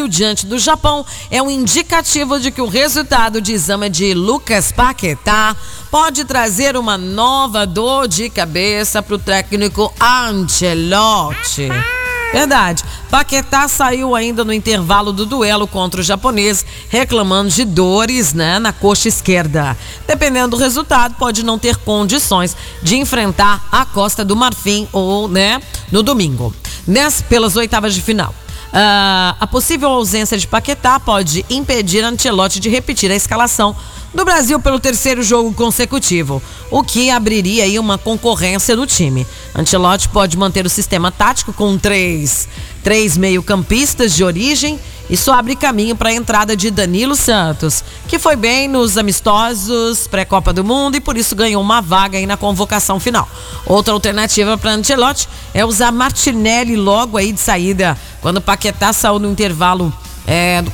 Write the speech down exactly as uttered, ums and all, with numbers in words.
diante do Japão é um indicativo de que o resultado de exame de Lucas Paquetá pode trazer uma nova dor de cabeça para o técnico Ancelotti. Verdade. Paquetá saiu ainda no intervalo do duelo contra o japonês, reclamando de dores, né, na coxa esquerda. Dependendo do resultado, pode não ter condições de enfrentar a Costa do Marfim ou, né, no domingo, Ness, pelas oitavas de final. Uh, a possível ausência de Paquetá pode impedir Ancelotti de repetir a escalação do Brasil pelo terceiro jogo consecutivo, o que abriria aí uma concorrência no time. Ancelotti pode manter o sistema tático com três, três meio-campistas de origem. Isso abre caminho para a entrada de Danilo Santos, que foi bem nos amistosos pré-Copa do Mundo e por isso ganhou uma vaga aí na convocação final. Outra alternativa para Ancelotti é usar Martinelli logo aí de saída, quando o Paquetá saiu no intervalo é,